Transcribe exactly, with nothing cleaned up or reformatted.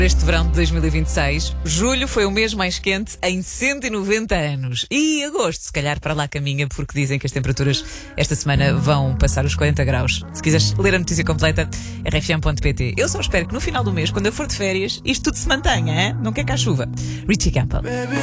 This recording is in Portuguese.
Este verão de dois mil e vinte e seis, julho foi o mês mais quente em cento e noventa anos. E agosto, se calhar, para lá caminha, porque dizem que as temperaturas esta semana vão passar os quarenta graus. Se quiseres ler a notícia completa, r f m ponto p t. Eu só espero que no final do mês, quando eu for de férias, isto tudo se mantenha, hein? Não quer cá chuva. Richie Campbell.